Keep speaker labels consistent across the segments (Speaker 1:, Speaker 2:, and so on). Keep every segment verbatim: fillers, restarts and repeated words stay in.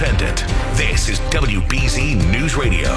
Speaker 1: independent. This is W B Z News Radio.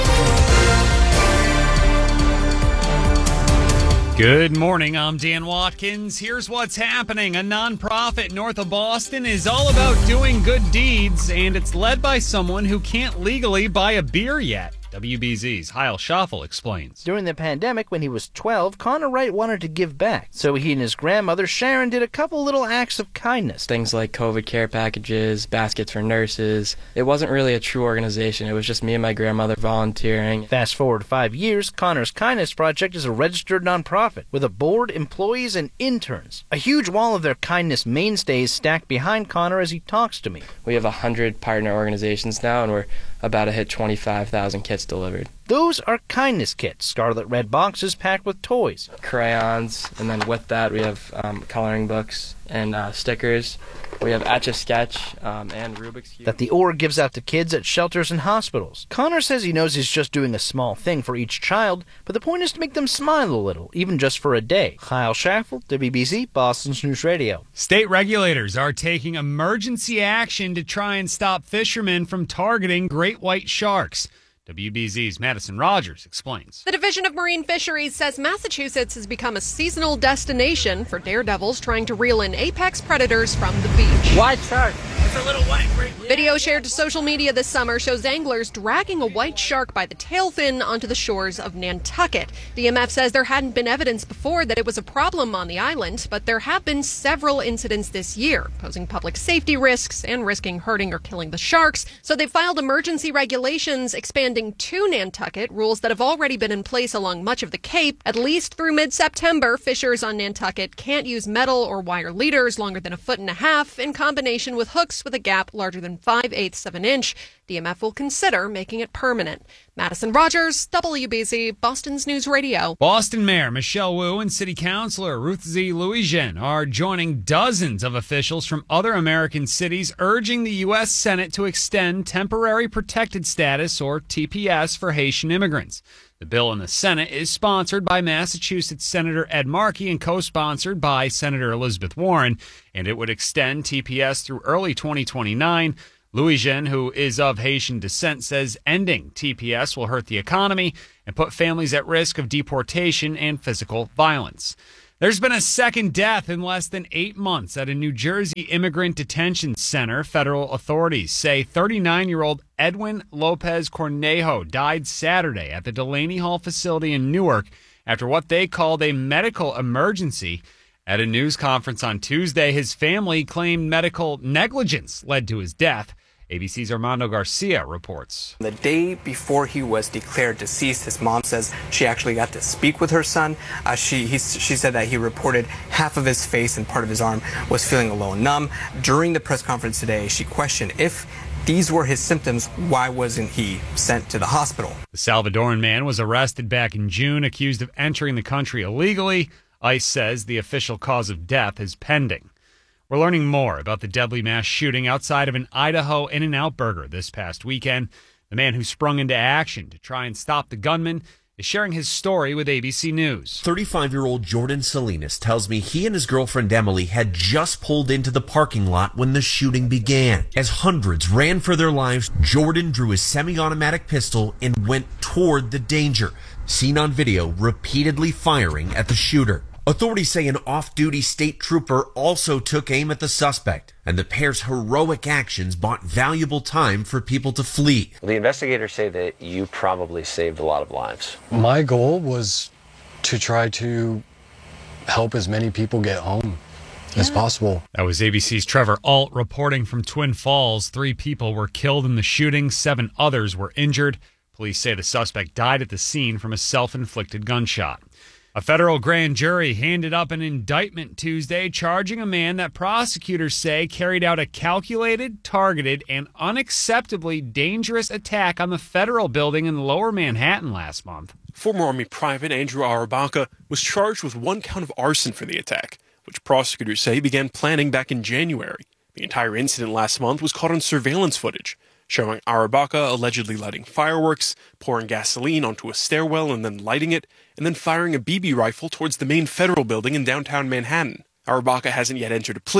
Speaker 2: Good morning, I'm Dan Watkins. Here's what's happening. A nonprofit north of Boston is all about doing good deeds, and it's led by someone who can't legally buy a beer yet. W B Z's Heil Schaffel explains.
Speaker 3: During the pandemic, when he was twelve, Connor Wright wanted to give back. So he and his grandmother, Sharon, did a couple little acts of kindness.
Speaker 4: Things like COVID care packages, baskets for nurses. It wasn't really a true organization. It was just me and my grandmother volunteering.
Speaker 3: Fast forward five years, Connor's Kindness Project is a registered nonprofit with a board, employees, and interns. A huge wall of their kindness mainstays stacked behind Connor as he talks to me.
Speaker 4: We have one hundred partner organizations now, and we're about to hit twenty-five thousand kits delivered.
Speaker 3: Those are kindness kits, scarlet red boxes packed with toys.
Speaker 4: Crayons, and then with that we have um, coloring books and uh, stickers. We have Etch-a-Sketch um, and Rubik's Cube.
Speaker 3: That the org gives out to kids at shelters and hospitals. Connor says he knows he's just doing a small thing for each child, but the point is to make them smile a little, even just for a day. Kyle Schaffel, W B Z, Boston's News Radio.
Speaker 2: State regulators are taking emergency action to try and stop fishermen from targeting great white sharks. W B Z's Madison Rogers explains.
Speaker 5: The Division of Marine Fisheries says Massachusetts has become a seasonal destination for daredevils trying to reel in apex predators from the beach.
Speaker 3: White shark.
Speaker 2: It's a little white.
Speaker 5: Video shared to social media this summer shows anglers dragging a white shark by the tail fin onto the shores of Nantucket. D M F says there hadn't been evidence before that it was a problem on the island, but there have been several incidents this year, posing public safety risks and risking hurting or killing the sharks. So they filed emergency regulations expanding to Nantucket, rules that have already been in place along much of the Cape. At least through mid-September, fishers on Nantucket can't use metal or wire leaders longer than a foot and a half in combination with hooks with a gap larger than five-eighths of an inch. D M F will consider making it permanent. Madison Rogers, W B Z, Boston's News Radio.
Speaker 2: Boston Mayor Michelle Wu and City Councilor Ruth Z. Louijean are joining dozens of officials from other American cities urging the U S. Senate to extend temporary protected status, or T P S, for Haitian immigrants. The bill in the Senate is sponsored by Massachusetts Senator Ed Markey and co-sponsored by Senator Elizabeth Warren, and it would extend T P S through early twenty twenty-nine. Louijean, who is of Haitian descent, says ending T P S will hurt the economy and put families at risk of deportation and physical violence. There's been a second death in less than eight months at a New Jersey immigrant detention center. Federal authorities say thirty-nine-year-old Edwin Lopez Cornejo died Saturday at the Delaney Hall facility in Newark after what they called a medical emergency. At a news conference on Tuesday, his family claimed medical negligence led to his death. A B C's Armando Garcia reports.
Speaker 6: The day before he was declared deceased, his mom says she actually got to speak with her son. Uh, she he, she said that he reported half of his face and part of his arm was feeling a little numb. During the press conference today, she questioned if these were his symptoms, why wasn't he sent to the hospital?
Speaker 2: The Salvadoran man was arrested back in June, accused of entering the country illegally. ICE says the official cause of death is pending. We're learning more about the deadly mass shooting outside of an Idaho In-N-Out Burger this past weekend. The man who sprung into action to try and stop the gunman is sharing his story with A B C News.
Speaker 7: thirty-five-year-old Jordan Salinas tells me he and his girlfriend Emily had just pulled into the parking lot when the shooting began. As hundreds ran for their lives, Jordan drew his semi-automatic pistol and went toward the danger, seen on video repeatedly firing at the shooter. Authorities say an off-duty state trooper also took aim at the suspect, and the pair's heroic actions bought valuable time for people to flee.
Speaker 8: The investigators say that you probably saved a lot of lives.
Speaker 9: My goal was to try to help as many people get home yeah. as possible.
Speaker 2: That was A B C's Trevor Alt reporting from Twin Falls. Three people were killed in the shooting. Seven others were injured. Police say the suspect died at the scene from a self-inflicted gunshot. A federal grand jury handed up an indictment Tuesday charging a man that prosecutors say carried out a calculated, targeted, and unacceptably dangerous attack on the federal building in Lower Manhattan last month.
Speaker 10: Former Army Private Andrew Arabaca was charged with one count of arson for the attack, which prosecutors say began planning back in January. The entire incident last month was caught on surveillance footage, showing Arabaca allegedly lighting fireworks, pouring gasoline onto a stairwell and then lighting it, and then firing a B B rifle towards the main federal building in downtown Manhattan. Arabaca hasn't yet entered a plea,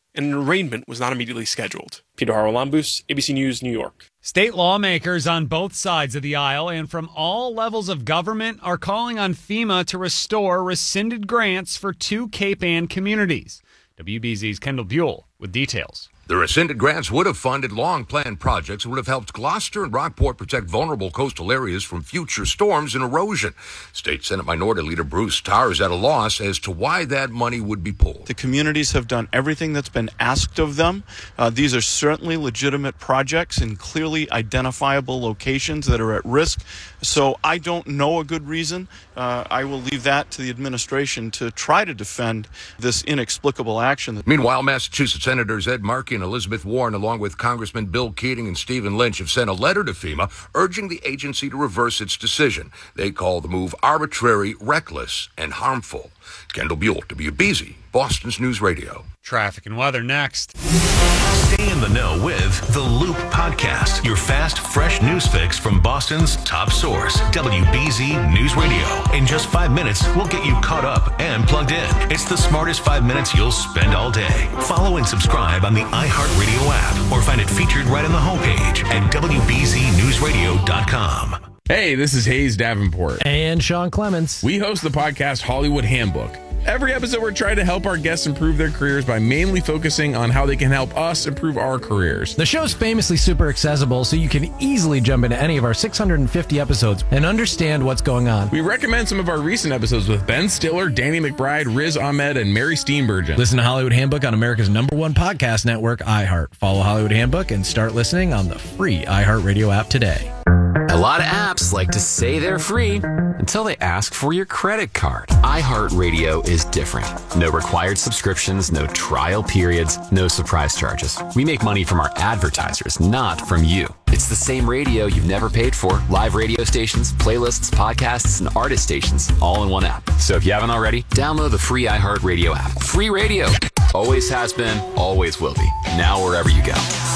Speaker 10: and an arraignment was not immediately scheduled. Peter Haralambous, A B C News, New York.
Speaker 2: State lawmakers on both sides of the aisle and from all levels of government are calling on FEMA to restore rescinded grants for two Cape Ann communities. W B Z's Kendall Buell with details.
Speaker 11: The rescinded grants would have funded long-planned projects and would have helped Gloucester and Rockport protect vulnerable coastal areas from future storms and erosion. State Senate Minority Leader Bruce Tarr is at a loss as to why that money would be pulled.
Speaker 12: The communities have done everything that's been asked of them. Uh, these are certainly legitimate projects in clearly identifiable locations that are at risk. So I don't know a good reason. Uh, I will leave that to the administration to try to defend this inexplicable action.
Speaker 11: Meanwhile, Massachusetts Senators Ed Markey and Elizabeth Warren, along with Congressman Bill Keating and Stephen Lynch, have sent a letter to FEMA urging the agency to reverse its decision. They call the move arbitrary, reckless, and harmful. Kendall Buell, W B Z, Boston's News Radio.
Speaker 2: Traffic and weather next.
Speaker 1: Stay in the know with The Loop Podcast, your fast, fresh news fix from Boston's top source, W B Z News Radio. In just five minutes, we'll get you caught up and plugged in. It's the smartest five minutes you'll spend all day. Follow and subscribe on the iHeartRadio app or find it featured right on the homepage at W B Z news radio dot com.
Speaker 13: Hey, this is Hayes Davenport.
Speaker 14: And Sean Clements.
Speaker 13: We host the podcast Hollywood Handbook. Every episode, we're trying to help our guests improve their careers by mainly focusing on how they can help us improve our careers.
Speaker 14: The show's famously super accessible, so you can easily jump into any of our six hundred fifty episodes and understand what's going on.
Speaker 13: We recommend some of our recent episodes with Ben Stiller, Danny McBride, Riz Ahmed, and Mary Steenburgen.
Speaker 14: Listen to Hollywood Handbook on America's number one podcast network, iHeart. Follow Hollywood Handbook and start listening on the free iHeartRadio app today.
Speaker 15: A lot of apps like to say they're free until they ask for your credit card. iHeartRadio is different. No required subscriptions, no trial periods, no surprise charges. We make money from our advertisers, not from you. It's the same radio you've never paid for. Live radio stations, playlists, podcasts, and artist stations all in one app. So if you haven't already, download the free iHeartRadio app. Free radio. Always has been, always will be. Now wherever you go.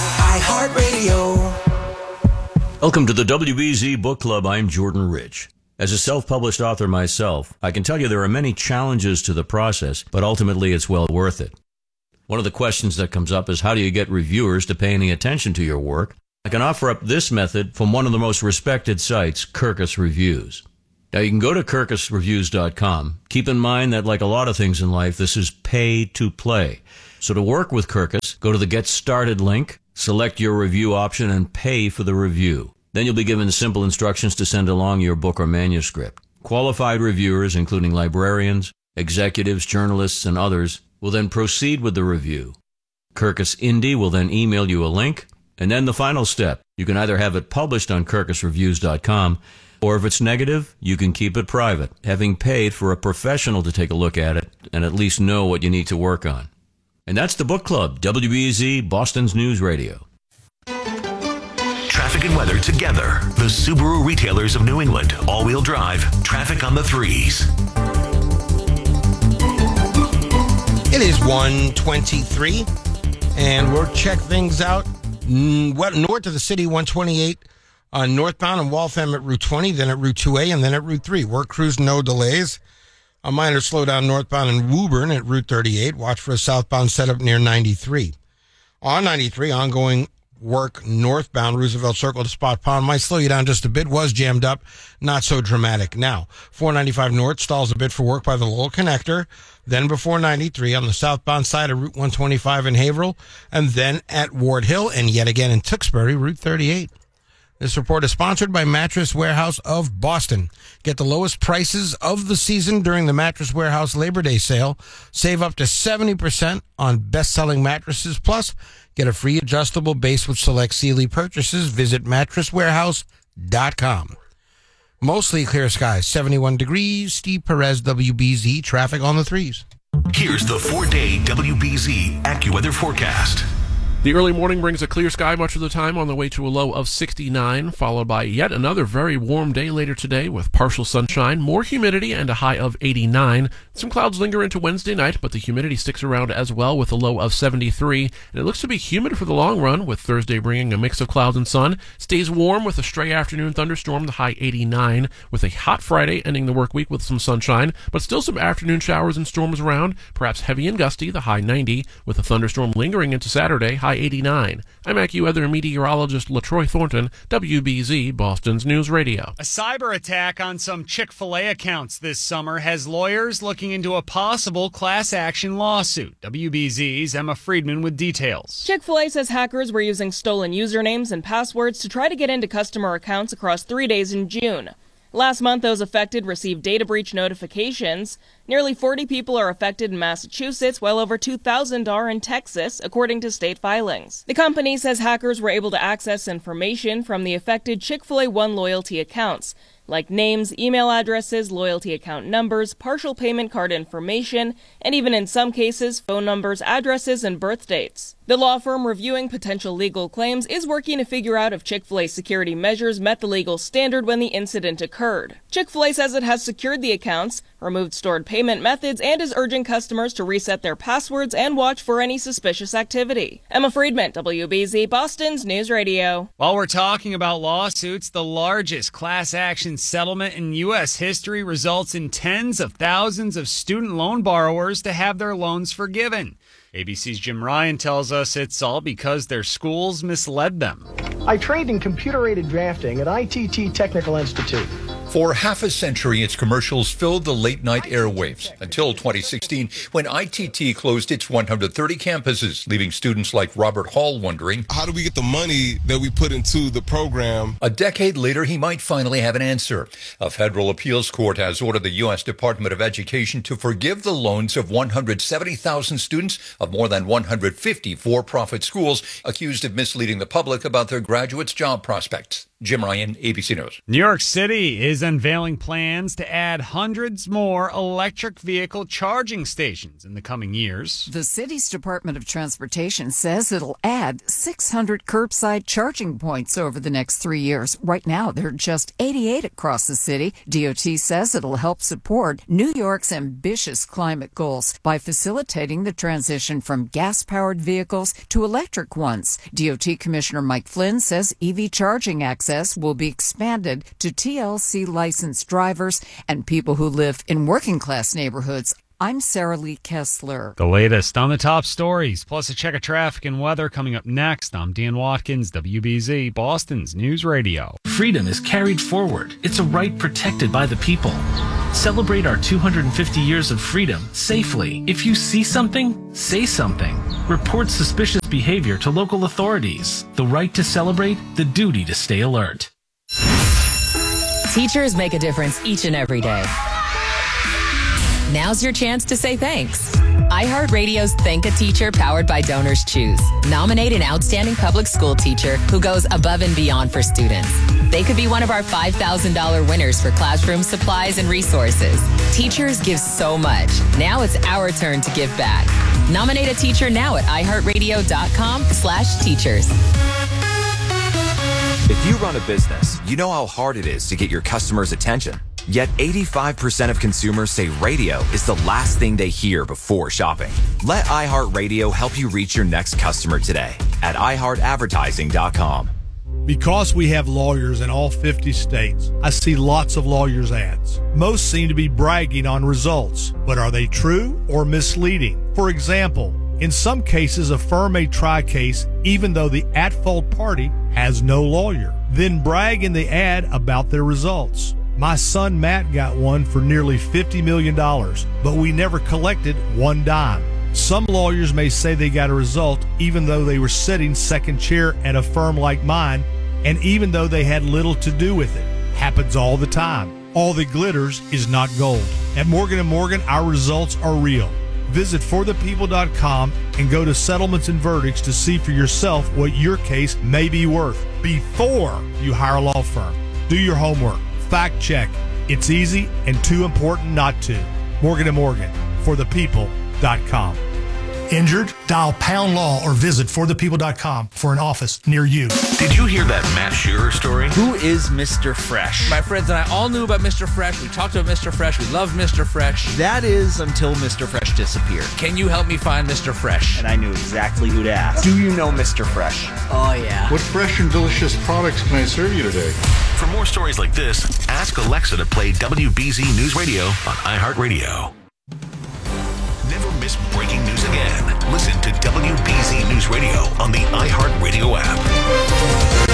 Speaker 16: iHeartRadio.
Speaker 17: Welcome to the W B Z Book Club. I'm Jordan Rich. As a self-published author myself, I can tell you there are many challenges to the process, but ultimately it's well worth it. One of the questions that comes up is how do you get reviewers to pay any attention to your work? I can offer up this method from one of the most respected sites, Kirkus Reviews. Now you can go to kirkus reviews dot com. Keep in mind that like a lot of things in life, this is pay to play. So to work with Kirkus, go to the Get Started link, select your review option, and pay for the review. Then you'll be given simple instructions to send along your book or manuscript. Qualified reviewers, including librarians, executives, journalists, and others, will then proceed with the review. Kirkus Indie will then email you a link, and then the final step. You can either have it published on kirkus reviews dot com, or if it's negative, you can keep it private, having paid for a professional to take a look at it and at least know what you need to work on. And that's the Book Club, W B Z, Boston's News Radio.
Speaker 1: Traffic and weather together. The Subaru retailers of New England. All-wheel drive. Traffic on the threes.
Speaker 18: It is one twenty-three, and we'll check things out. What north of the city, one twenty-eight uh, northbound in Waltham at Route twenty, then at Route two A, and then at Route three. Work crews, no delays. A minor slowdown northbound in Woburn at Route thirty-eight. Watch for a southbound setup near ninety-three. On ninety-three, ongoing work northbound Roosevelt Circle to Spot Pond. Might slow you down just a bit. Was jammed up. Not so dramatic. Now, four ninety-five north stalls a bit for work by the Lowell Connector. Then before ninety-three on the southbound side of Route one twenty-five in Haverhill. And then at Ward Hill and yet again in Tewksbury, Route thirty-eight. This report is sponsored by Mattress Warehouse of Boston. Get the lowest prices of the season during the Mattress Warehouse Labor Day sale. Save up to seventy percent on best-selling mattresses. Plus, get a free adjustable base with select Sealy purchases. Visit mattress warehouse dot com. Mostly clear skies, seventy-one degrees. Steve Perez, W B Z, traffic on the threes.
Speaker 1: Here's the four-day W B Z AccuWeather forecast.
Speaker 10: The early morning brings a clear sky much of the time on the way to a low of sixty-nine, followed by yet another very warm day later today with partial sunshine, more humidity, and a high of eighty-nine. Some clouds linger into Wednesday night, but the humidity sticks around as well with a low of seventy-three. And it looks to be humid for the long run, with Thursday bringing a mix of clouds and sun. Stays warm with a stray afternoon thunderstorm, the high eighty-nine, with a hot Friday ending the work week with some sunshine, but still some afternoon showers and storms around, perhaps heavy and gusty, the high ninety, with a thunderstorm lingering into Saturday, high eighty-nine. I'm AccuWeather meteorologist LaTroy Thornton, W B Z, Boston's News Radio.
Speaker 2: A cyber attack on some Chick-fil-A accounts this summer has lawyers looking into a possible class action lawsuit. W B Z's Emma Friedman with details.
Speaker 19: Chick-fil-A says hackers were using stolen usernames and passwords to try to get into customer accounts across three days in June. Last month, those affected received data breach notifications. Nearly forty people are affected in Massachusetts, while over two thousand are in Texas, according to state filings. The company says hackers were able to access information from the affected Chick-fil-A One loyalty accounts, like names, email addresses, loyalty account numbers, partial payment card information, and even in some cases, phone numbers, addresses, and birth dates. The law firm reviewing potential legal claims is working to figure out if Chick-fil-A security measures met the legal standard when the incident occurred. Chick-fil-A says it has secured the accounts, removed stored payment methods, and is urging customers to reset their passwords and watch for any suspicious activity. Emma Friedman, W B Z, Boston's News Radio.
Speaker 2: While we're talking about lawsuits, the largest class action settlement in U S history results in tens of thousands of student loan borrowers to have their loans forgiven. A B C's Jim Ryan tells us it's all because their schools misled them.
Speaker 20: I trained in computer-aided drafting at I T T Technical Institute.
Speaker 21: For half a century, its commercials filled the late-night airwaves until twenty sixteen, when I T T closed its one hundred thirty campuses, leaving students like Robert Hall wondering,
Speaker 22: how do we get the money that we put into the program?
Speaker 21: A decade later, he might finally have an answer. A federal appeals court has ordered the U S Department of Education to forgive the loans of one hundred seventy thousand students of more than one hundred fifty for-profit schools accused of misleading the public about their graduates' job prospects. Jim Ryan, A B C News.
Speaker 2: New York City is unveiling plans to add hundreds more electric vehicle charging stations in the coming years.
Speaker 23: The city's Department of Transportation says it'll add six hundred curbside charging points over the next three years. Right now, there are just eighty-eight across the city. D O T says it'll help support New York's ambitious climate goals by facilitating the transition from gas-powered vehicles to electric ones. D O T Commissioner Mike Flynn says E V charging access will be expanded to T L C licensed drivers and people who live in working class neighborhoods. I'm Sarah Lee Kessler.
Speaker 2: The latest on the top stories, plus a check of traffic and weather coming up next. I'm Dan Watkins, W B Z, Boston's News Radio.
Speaker 24: Freedom is carried forward. It's a right protected by the people. Celebrate our two hundred fifty years of freedom safely. If you see something, say something. Report suspicious behavior to local authorities. The right to celebrate, the duty to stay alert.
Speaker 25: Teachers make a difference each and every day. Now's your chance to say thanks. iHeartRadio's Thank a Teacher, powered by Donors Choose. Nominate an outstanding public school teacher who goes above and beyond for students. They could be one of our five thousand dollars winners for classroom supplies and resources. Teachers give so much. Now it's our turn to give back. Nominate a teacher now at iHeartRadio.com slash teachers.
Speaker 26: If you run a business, you know how hard it is to get your customers' attention. Yet eighty-five percent of consumers say radio is the last thing they hear before shopping. Let iHeartRadio help you reach your next customer today at i heart advertising dot com.
Speaker 27: Because we have lawyers in all fifty states, I see lots of lawyers' ads. Most seem to be bragging on results, but are they true or misleading? For example, in some cases, a firm may try a case even though the at-fault party has no lawyer, then brag in the ad about their results. My son Matt got one for nearly fifty million dollars, but we never collected one dime. Some lawyers may say they got a result even though they were sitting second chair at a firm like mine, and even though they had little to do with it. Happens all the time. All that glitters is not gold. At Morgan and Morgan, our results are real. Visit for the people dot com and go to Settlements and Verdicts to see for yourself what your case may be worth before you hire a law firm. Do your homework. Fact check. It's easy and too important not to. Morgan and Morgan, for the people dot com. Injured? Dial Pound Law or visit for the people dot com for an office near you.
Speaker 1: Did you hear that Matt Shearer story?
Speaker 3: Who is Mister Fresh? My friends and I all knew about Mister Fresh. We talked about Mister Fresh. We loved Mister Fresh. That is until Mister Fresh disappeared. Can you help me find Mister Fresh? And I knew exactly who to ask. Do you know Mister Fresh? Oh, yeah.
Speaker 4: What fresh and delicious products can I serve you today?
Speaker 1: For more stories like this, ask Alexa to play W B Z News Radio on iHeartRadio. Never miss breaking news again. Listen to W B Z News Radio on the iHeartRadio app.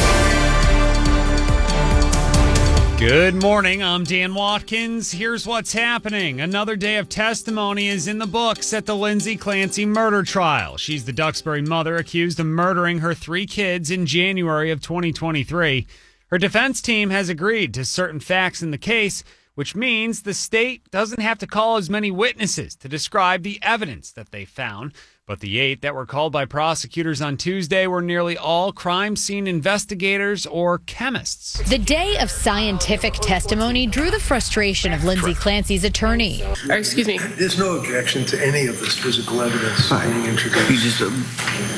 Speaker 2: Good morning, I'm Dan Watkins. Here's what's happening. Another day of testimony is in the books at the Lindsay Clancy murder trial. She's the Duxbury mother accused of murdering her three kids in January of twenty twenty-three. Her defense team has agreed to certain facts in the case, which means the state doesn't have to call as many witnesses to describe the evidence that they found. But the eight that were called by prosecutors on Tuesday were nearly all crime scene investigators or chemists.
Speaker 5: The day of scientific testimony drew the frustration of Lindsay Clancy's attorney.
Speaker 6: Uh, excuse me.
Speaker 7: There's no objection to any of this physical evidence being introduced. You just, um...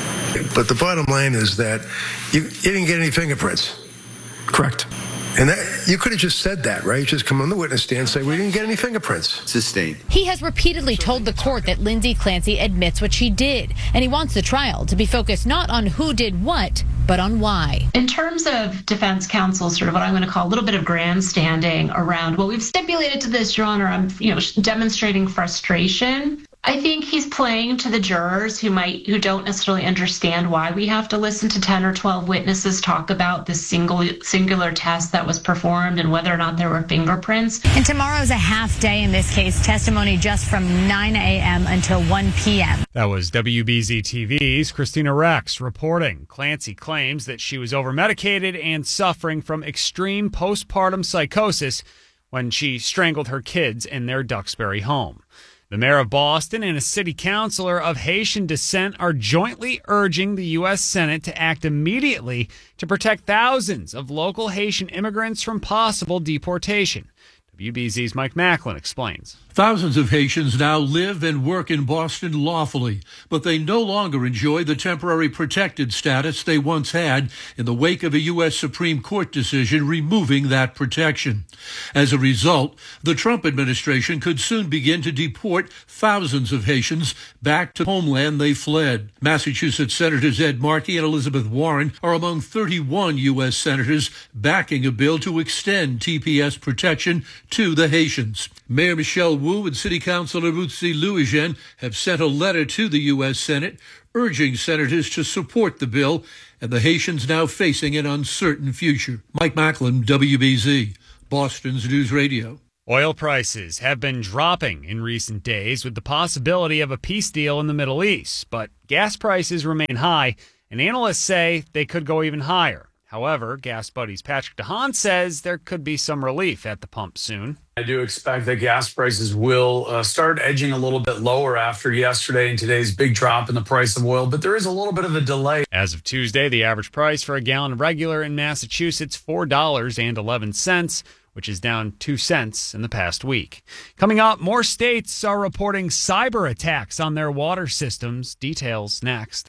Speaker 7: But the bottom line is that you, you didn't get any fingerprints.
Speaker 6: Correct.
Speaker 7: And that, you could have just said that, right? Just come on the witness stand and say, we didn't get any fingerprints.
Speaker 6: Sustained.
Speaker 5: He has repeatedly told the court that Lindsay Clancy admits what she did, and he wants the trial to be focused not on who did what, but on why.
Speaker 8: In terms of defense counsel, sort of what I'm going to call a little bit of grandstanding around, well, we've stipulated to this, Your Honor, I'm you know demonstrating frustration. I think he's playing to the jurors who might who don't necessarily understand why we have to listen to ten or twelve witnesses talk about this single singular test that was performed and whether or not there were fingerprints.
Speaker 5: And tomorrow's a half day in this case, testimony just from nine a.m. until one p.m.
Speaker 2: That was W B Z T V's Christina Rex reporting. Clancy claims that she was overmedicated and suffering from extreme postpartum psychosis when she strangled her kids in their Duxbury home. The mayor of Boston and a city councilor of Haitian descent are jointly urging the U S Senate to act immediately to protect thousands of local Haitian immigrants from possible deportation. W B Z's Mike Macklin explains.
Speaker 9: Thousands of Haitians now live and work in Boston lawfully, but they no longer enjoy the temporary protected status they once had in the wake of a U S Supreme Court decision removing that protection. As a result, the Trump administration could soon begin to deport thousands of Haitians back to homeland they fled. Massachusetts Senators Ed Markey and Elizabeth Warren are among thirty-one U S senators backing a bill to extend T P S protection to the Haitians. Mayor Michelle Wu and City Councilor Ruth Z. Louijean have sent a letter to the U S Senate urging senators to support the bill and the Haitians now facing an uncertain future. Mike Macklin, W B Z, Boston's News Radio.
Speaker 2: Oil prices have been dropping in recent days with the possibility of a peace deal in the Middle East, but gas prices remain high, and analysts say they could go even higher. However, Gas Buddy's Patrick DeHaan says there could be some relief at the pump soon.
Speaker 28: I do expect that gas prices will uh, start edging a little bit lower after yesterday and today's big drop in the price of oil, but there is a little bit of a delay.
Speaker 2: As of Tuesday, the average price for a gallon of regular in Massachusetts, four dollars and eleven cents, which is down two cents in the past week. Coming up, more states are reporting cyber attacks on their water systems. Details next.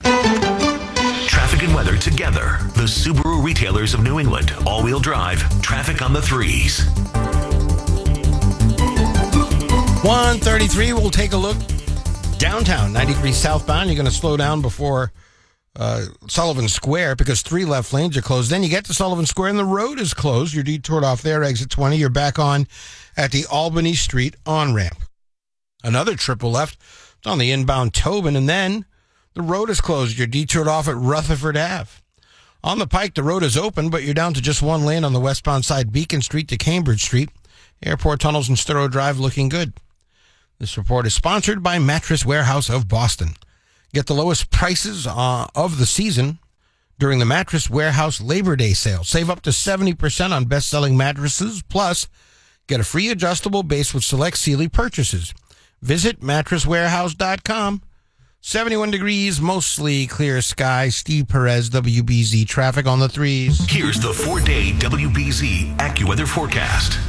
Speaker 1: Traffic and weather together. The Subaru retailers of New England. All-wheel drive. Traffic on the threes.
Speaker 18: one thirty-three, we'll take a look downtown, ninety degrees southbound. You're going to slow down before uh, Sullivan Square because three left lanes are closed. Then you get to Sullivan Square and the road is closed. You're detoured off there, exit twenty. You're back on at the Albany Street on-ramp. Another triple left. It's on the inbound Tobin, and then the road is closed. You're detoured off at Rutherford Avenue. On the Pike, the road is open, but you're down to just one lane on the westbound side, Beacon Street to Cambridge Street. Airport tunnels and Sturrow Drive looking good. This report is sponsored by Mattress Warehouse of Boston. Get the lowest prices uh, of the season during the Mattress Warehouse Labor Day sale. Save up to seventy percent on best-selling mattresses, plus get a free adjustable base with select Sealy purchases. Visit mattress warehouse dot com. seventy-one degrees, mostly clear sky. Steve Perez, W B Z traffic on the threes.
Speaker 1: Here's the four-day W B Z AccuWeather forecast.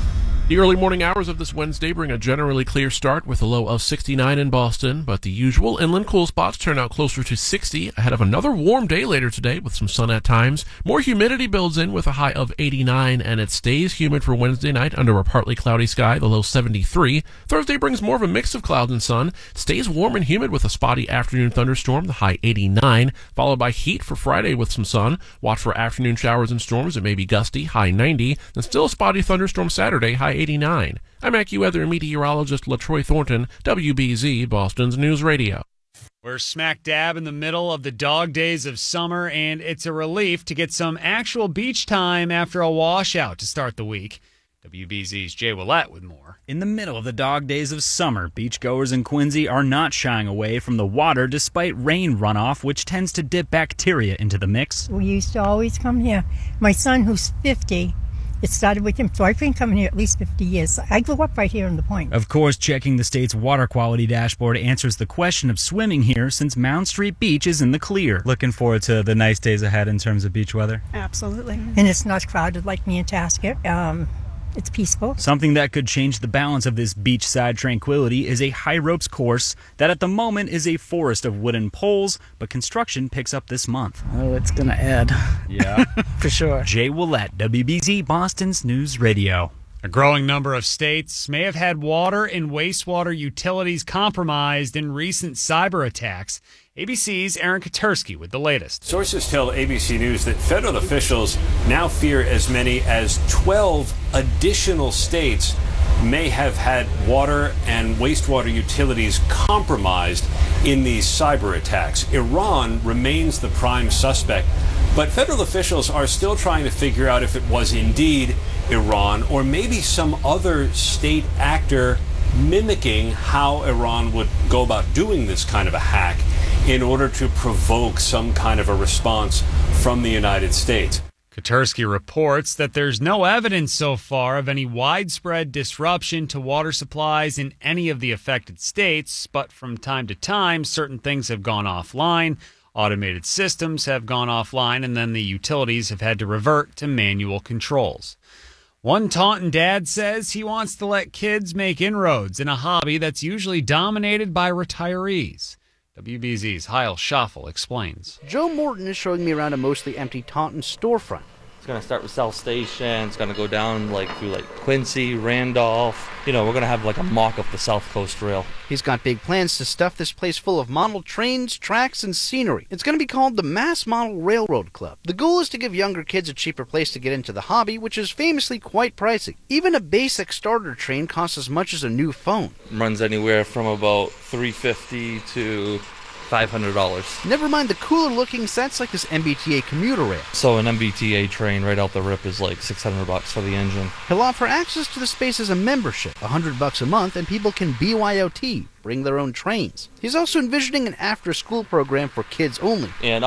Speaker 6: The early morning hours of this Wednesday bring a generally clear start with a low of sixty-nine in Boston, but the usual inland cool spots turn out closer to sixty ahead of another warm day later today with some sun at times. More humidity builds in with a high of eighty-nine, and it stays humid for Wednesday night under a partly cloudy sky, the low seventy-three. Thursday brings more of a mix of clouds and sun. It stays warm and humid with a spotty afternoon thunderstorm, the high eighty-nine, followed by heat for Friday with some sun. Watch for afternoon showers and storms. It may be gusty, high ninety, then still a spotty thunderstorm Saturday, high eighty-nine. I'm AccuWeather meteorologist LaTroy Thornton, W B Z, Boston's News Radio.
Speaker 2: We're smack dab in the middle of the dog days of summer, and it's a relief to get some actual beach time after a washout to start the week. W B Z's Jay Willett with more.
Speaker 11: In the middle of the dog days of summer, beachgoers in Quincy are not shying away from the water despite rain runoff, which tends to dip bacteria into the mix.
Speaker 12: We used to always come here. My son, who's fifty, it started with him, so I've been coming here at least fifty years. I grew up right here in the Point.
Speaker 11: Of course, checking the state's water quality dashboard answers the question of swimming here since Mound Street Beach is in the clear. Looking forward to the nice days ahead in terms of beach weather?
Speaker 12: Absolutely. And it's not crowded like Nantasket. Um, it's peaceful.
Speaker 11: Something that could change the balance of this beachside tranquility is a high ropes course that at the moment is a forest of wooden poles, but construction picks up this month.
Speaker 13: Oh, it's going to add.
Speaker 11: Yeah.
Speaker 13: For sure.
Speaker 11: Jay Willett, W B Z, Boston's News Radio.
Speaker 2: A growing number of states may have had water and wastewater utilities compromised in recent cyber attacks. A B C's Aaron Katersky with the latest.
Speaker 14: Sources tell A B C News that federal officials now fear as many as twelve additional states may have had water and wastewater utilities compromised in these cyber attacks. Iran remains the prime suspect, but federal officials are still trying to figure out if it was indeed Iran or maybe some other state actor mimicking how Iran would go about doing this kind of a hack in order to provoke some kind of a response from the United States.
Speaker 2: Katersky reports that there's no evidence so far of any widespread disruption to water supplies in any of the affected states, but from time to time, certain things have gone offline. Automated systems have gone offline, and then the utilities have had to revert to manual controls. One Taunton dad says he wants to let kids make inroads in a hobby that's usually dominated by retirees. W B Z's Heil Schaffel explains.
Speaker 15: Joe Morton is showing me around a mostly empty Taunton storefront.
Speaker 16: It's going to start with South Station. It's going to go down like through like Quincy, Randolph. You know, we're going to have like a mock of the South Coast Rail.
Speaker 15: He's got big plans to stuff this place full of model trains, tracks, and scenery. It's going to be called the Mass Model Railroad Club. The goal is to give younger kids a cheaper place to get into the hobby, which is famously quite pricey. Even a basic starter train costs as much as a new phone.
Speaker 16: Runs anywhere from about three hundred fifty dollars to five hundred dollars.
Speaker 15: Never mind the cooler looking sets like this M B T A commuter rail.
Speaker 16: So an M B T A train right out the rip is like six hundred bucks for the engine.
Speaker 15: He'll offer access to the space as a membership, one hundred bucks a month, and people can B Y O T, bring their own trains. He's also envisioning an after-school program for kids only.
Speaker 16: And